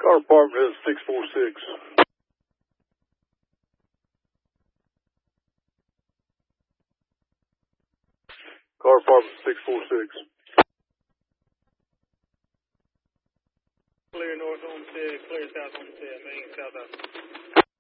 Car department is 646. Car department 646. Clear north on 10, clear south on 10, main south out.